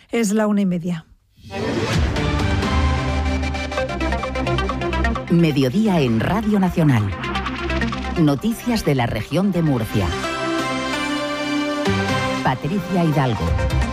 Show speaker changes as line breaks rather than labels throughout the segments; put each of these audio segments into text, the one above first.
Es la 1:30.
Mediodía en Radio Nacional. Noticias de la región de Murcia. Patricia Hidalgo.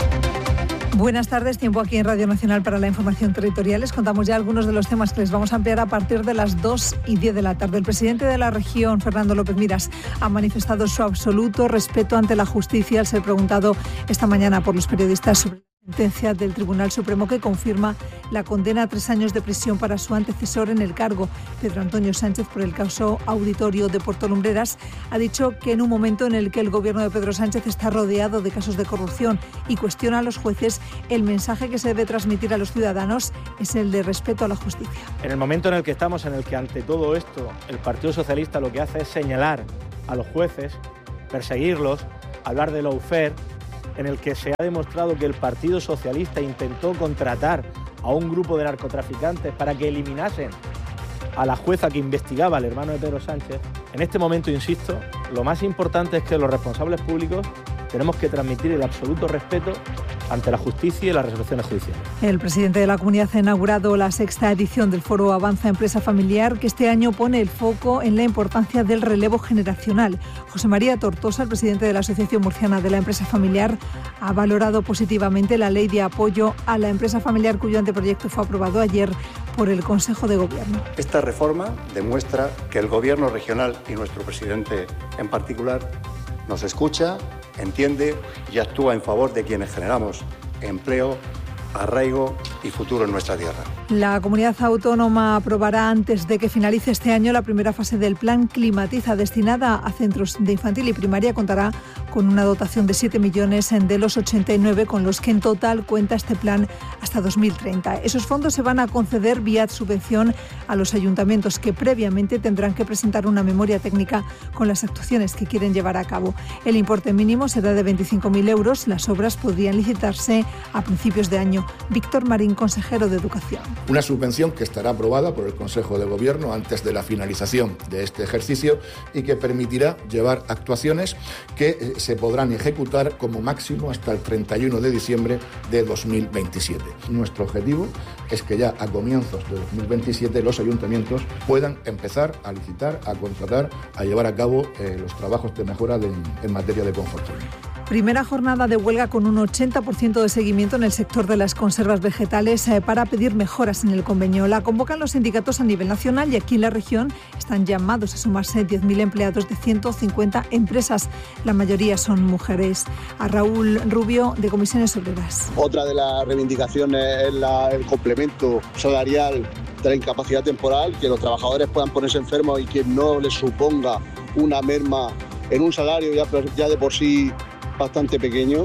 Buenas tardes, tiempo aquí en Radio Nacional para la información territorial. Les contamos ya algunos de los temas que les vamos a ampliar a partir de las 2:10 de la tarde. El presidente de la región, Fernando López Miras, ha manifestado su absoluto respeto ante la justicia al ser preguntado esta mañana por los periodistas sobre la sentencia del Tribunal Supremo que confirma la condena a 3 años de prisión para su antecesor en el cargo, Pedro Antonio Sánchez, por el caso auditorio de Puerto Lumbreras. Ha dicho que en un momento en el que el gobierno de Pedro Sánchez está rodeado de casos de corrupción y cuestiona a los jueces, el mensaje que se debe transmitir a los ciudadanos es el de respeto a la justicia.
En el momento en el que estamos, en el que ante todo esto el Partido Socialista lo que hace es señalar a los jueces, perseguirlos, hablar de lawfare, en el que se ha demostrado que el Partido Socialista intentó contratar a un grupo de narcotraficantes para que eliminasen a la jueza que investigaba al hermano de Pedro Sánchez. En este momento, insisto, lo más importante es que los responsables públicos tenemos que transmitir el absoluto respeto ante la justicia y las resoluciones judiciales.
El presidente de la comunidad ha inaugurado la 6ª edición del Foro Avanza Empresa Familiar, que este año pone el foco en la importancia del relevo generacional. José María Tortosa, el presidente de la Asociación Murciana de la Empresa Familiar, ha valorado positivamente la ley de apoyo a la empresa familiar, cuyo anteproyecto fue aprobado ayer por el Consejo de Gobierno.
Esta reforma demuestra que el Gobierno regional y nuestro presidente en particular nos escucha, entiende y actúa en favor de quienes generamos empleo, arraigo y futuro en nuestra tierra.
La comunidad autónoma aprobará antes de que finalice este año la primera fase del Plan Climatiza, destinada a centros de infantil y primaria. Contará con una dotación de 7 millones de los 89 con los que en total cuenta este plan hasta 2030. Esos fondos se van a conceder vía subvención a los ayuntamientos, que previamente tendrán que presentar una memoria técnica con las actuaciones que quieren llevar a cabo. El importe mínimo será de 25.000 euros. Las obras podrían licitarse a principios de año. Víctor Marín, consejero de Educación.
Una subvención que estará aprobada por el Consejo de Gobierno antes de la finalización de este ejercicio y que permitirá llevar actuaciones que se podrán ejecutar como máximo hasta el 31 de diciembre de 2027. Nuestro objetivo es que ya a comienzos de 2027 los ayuntamientos puedan empezar a licitar, a contratar, a llevar a cabo los trabajos de mejora en materia de confort.
Primera jornada de huelga con un 80% de seguimiento en el sector de las conservas vegetales para pedir mejoras en el convenio. La convocan los sindicatos a nivel nacional y aquí en la región están llamados a sumarse 10.000 empleados de 150 empresas. La mayoría son mujeres. A Raúl Rubio, de Comisiones Obreras.
Otra de las reivindicaciones es el complemento salarial de la incapacidad temporal, que los trabajadores puedan ponerse enfermos y que no les suponga una merma en un salario ya de por sí bastante pequeño.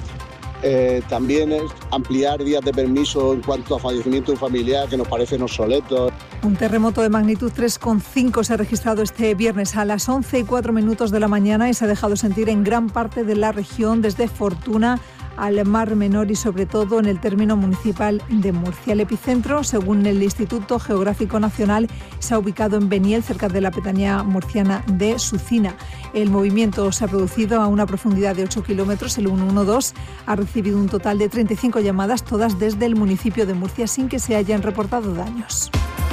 También es ampliar días de permiso en cuanto a fallecimiento de un familiar, que nos parecen obsoletos.
Un terremoto de magnitud 3,5 se ha registrado este viernes a las 11:04 de la mañana y se ha dejado sentir en gran parte de la región, desde Fortuna al Mar Menor y sobre todo en el término municipal de Murcia. El epicentro, según el Instituto Geográfico Nacional, se ha ubicado en Beniel, cerca de la pedanía murciana de Sucina. El movimiento se ha producido a una profundidad de 8 kilómetros. El 112 ha recibido un total de 35 llamadas, todas desde el municipio de Murcia, sin que se hayan reportado daños.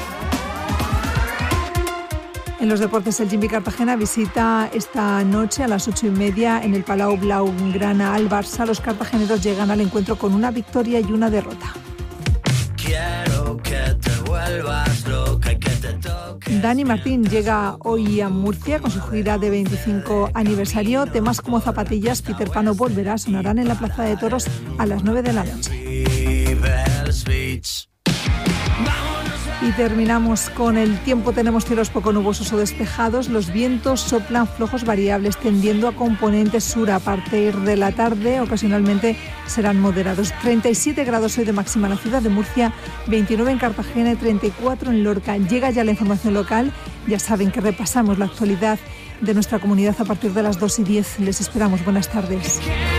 En los deportes, el Jimmy Cartagena visita esta noche a las 8:30 en el Palau Blaugrana al Barça. Los cartageneros llegan al encuentro con una victoria y una derrota. Quiero que te vuelvas loca y que te toques. Dani Martín llega hoy a Murcia con su gira de 25 aniversario. Temas como Zapatillas, Peter Pan o Volverá sonarán en la Plaza de Toros a las 9 de la noche. Y terminamos con el tiempo. Tenemos cielos poco nubosos o despejados. Los vientos soplan flojos variables, tendiendo a componente sur. A partir de la tarde, ocasionalmente serán moderados. 37 grados hoy de máxima en la ciudad de Murcia, 29 en Cartagena y 34 en Lorca. Llega ya la información local. Ya saben que repasamos la actualidad de nuestra comunidad a partir de las 2:10. Les esperamos. Buenas tardes.